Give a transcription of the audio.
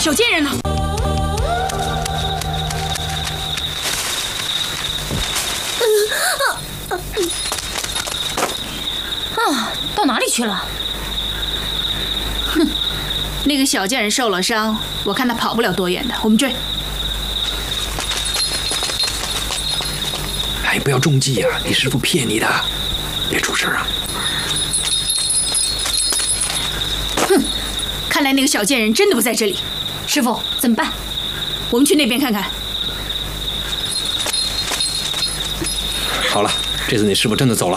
小贱人呢？到哪里去了？哼，那个小贱人受了伤，我看他跑不了多远的，我们追。 哎，不要中计呀！你师傅骗你的，别出事啊！ 哼，看来那个小贱人真的不在这里。师傅，怎么办？我们去那边看看。 好了，这次你师傅真的走了。